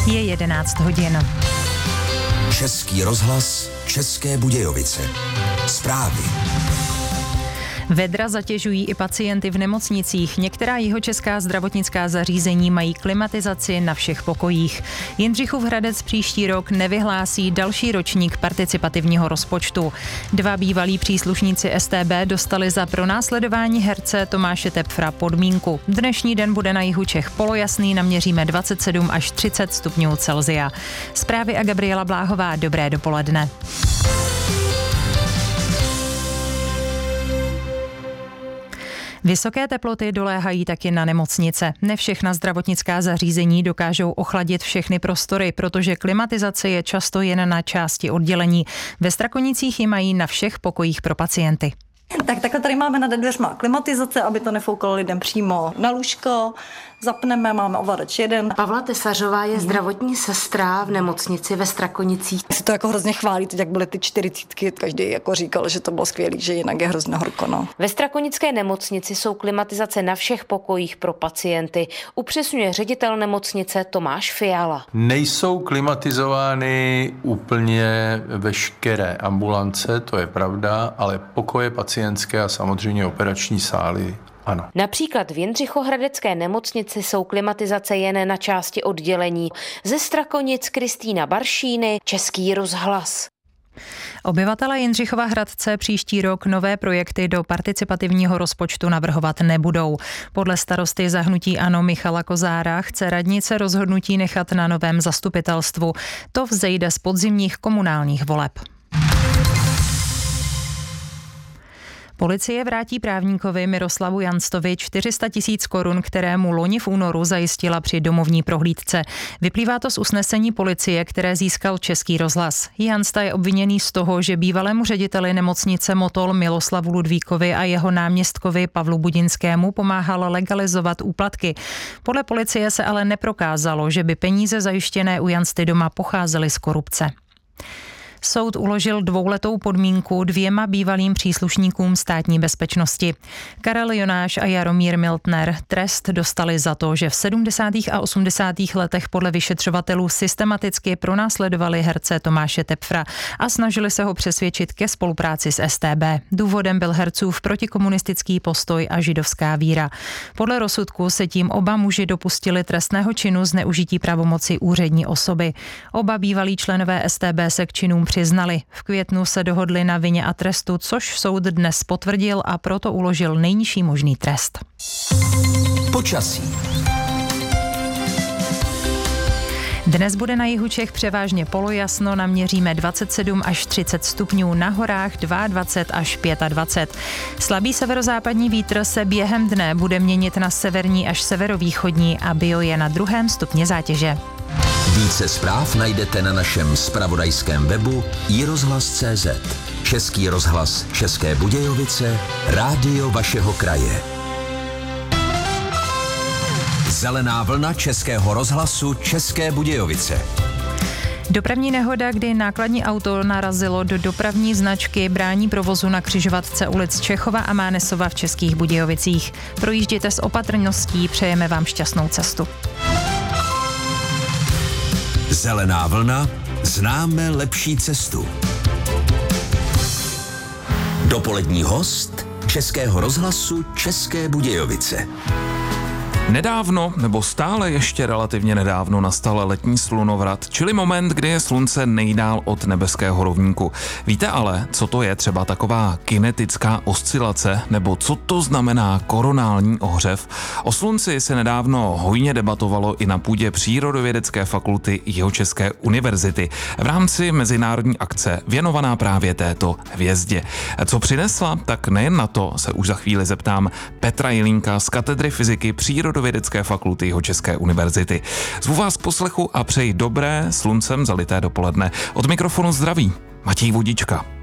Je 11 hodin. Český rozhlas, České Budějovice. Zprávy. Vedra zatěžují i pacienty v nemocnicích. Některá jihočeská zdravotnická zařízení mají klimatizaci na všech pokojích. Jindřichův Hradec příští rok nevyhlásí další ročník participativního rozpočtu. 2 bývalí příslušníci StB dostali za pronásledování herce Tomáše Tepfra podmínku. Dnešní den bude na jihu Čech polojasný, naměříme 27 až 30 stupňů Celsia. Zprávy a Gabriela Bláhová, dobré dopoledne. Vysoké teploty doléhají taky na nemocnice. Ne všechna zdravotnická zařízení dokážou ochladit všechny prostory, protože klimatizace je často jen na části oddělení. Ve Strakonicích ji mají na všech pokojích pro pacienty. Tak takhle tady máme nad dveřma klimatizace, aby to nefoukalo lidem přímo na lůžko. Zapneme, máme ovladač 1. Pavla Tesařová je zdravotní sestra v nemocnici ve Strakonicích. Si to jako hrozně chválí, teď jak byly ty 40, každý jako říkal, že to bylo skvělý, že jinak je hrozně horko. No. Ve Strakonické nemocnici jsou klimatizace na všech pokojích pro pacienty, upřesňuje ředitel nemocnice Tomáš Fiala. Nejsou klimatizovány úplně veškeré ambulance, to je pravda, ale pokoje pacientské a samozřejmě operační sály ano. Například v Jindřichohradecké nemocnici jsou klimatizace jen na části oddělení. Ze Strakonic Kristýna Baršíny, Český rozhlas. Obyvatelé Jindřichova Hradce příští rok nové projekty do participativního rozpočtu navrhovat nebudou. Podle starosty za hnutí ANO Michala Kozára chce radnice rozhodnutí nechat na novém zastupitelstvu. To vzejde z podzimních komunálních voleb. Policie vrátí právníkovi Miroslavu Janstovi 400 000 korun, které mu loni v únoru zajistila při domovní prohlídce. Vyplývá to z usnesení policie, které získal Český rozhlas. Jansta je obviněný z toho, že bývalému řediteli nemocnice Motol Miloslavu Ludvíkovi a jeho náměstkovi Pavlu Budinskému pomáhal legalizovat úplatky. Podle policie se ale neprokázalo, že by peníze zajištěné u Jansty doma pocházely z korupce. Soud uložil 2letou podmínku 2 bývalým příslušníkům státní bezpečnosti. Karel Jonáš a Jaromír Miltner trest dostali za to, že v 70. a 80. letech podle vyšetřovatelů systematicky pronásledovali herce Tomáše Tepfra a snažili se ho přesvědčit ke spolupráci s StB. Důvodem byl hercův protikomunistický postoj a židovská víra. Podle rozsudku se tím oba muži dopustili trestného činu zneužití pravomoci úřední osoby. Oba bývalí členové StB se k činům přiznali. V květnu se dohodli na vině a trestu, což soud dnes potvrdil a proto uložil nejnižší možný trest. Počasí. Dnes bude na jihu Čech převážně polojasno, naměříme 27 až 30 stupňů, na horách 22 až 25. Slabý severozápadní vítr se během dne bude měnit na severní až severovýchodní a bio je na 2. stupni zátěže. Více zpráv najdete na našem zpravodajském webu iRozhlas.cz. Český rozhlas České Budějovice, rádio vašeho kraje. Zelená vlna Českého rozhlasu České Budějovice. Dopravní nehoda, kdy nákladní auto narazilo do dopravní značky, brání provozu na křižovatce ulic Čechova a Mánesova v Českých Budějovicích. Projížděte s opatrností, přejeme vám šťastnou cestu. Zelená vlna, známe lepší cestu. Dopolední host Českého rozhlasu České Budějovice. Nedávno, nebo stále ještě relativně nedávno nastal letní slunovrat, čili moment, kdy je slunce nejdál od nebeského rovníku. Víte ale, co to je třeba taková kinetická oscilace, nebo co to znamená koronální ohřev? O slunci se nedávno hojně debatovalo i na půdě Přírodovědecké fakulty Jihočeské univerzity v rámci mezinárodní akce věnovaná právě této hvězdě. Co přinesla, tak nejen na to se už za chvíli zeptám Petra Jelínka z katedry fyziky Přírodovědecké fakulty Jihočeské univerzity. Zvu vás k poslechu a přeji dobré sluncem zalité dopoledne. Od mikrofonu zdraví Matěj Vodička.